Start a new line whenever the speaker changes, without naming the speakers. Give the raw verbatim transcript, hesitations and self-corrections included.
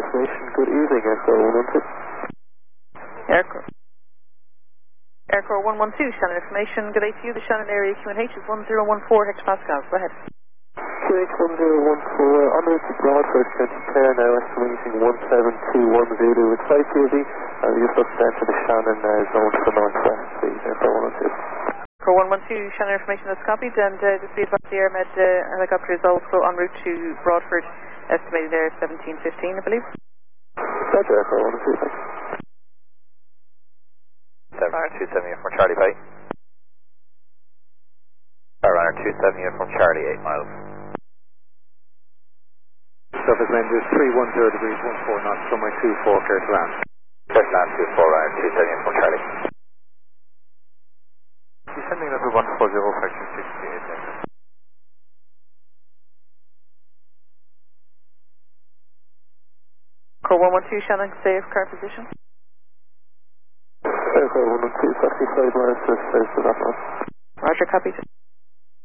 information. Good evening, Echo one one two.
Aircraft. Aircraft one one two, Shannon information. Good day to you. The Shannon area Q N H is one zero one four hectopascals. Go ahead.
Q H one zero one four, en route to Broadford, Central Pair now, estimating one seven two one Zulu with flight T O V, and just up down to the Shannon uh, zone to the northwest, please, Aircraft one one two.
Aircraft one one two, Shannon information that's copied, and uh, just be advised the AirMed uh, helicopter is also en route to Broadford, estimated there seventeen fifteen, I believe.
Roger, Aircraft one one two, thanks.
seven runner two seven from Charlie Bay. Star runner two seven from Charlie, eight miles.
Surface wind is three one zero degrees, one four knots, somewhere two four, clear to land.
Clear to land, two four, runner two seven from Charlie.
Descending level one four zero, fraction sixty-eight.
Aircraft one one two, Shannon, safe car position.
Aircraft one one two, taxi five miles to south of that one.
Roger, copied.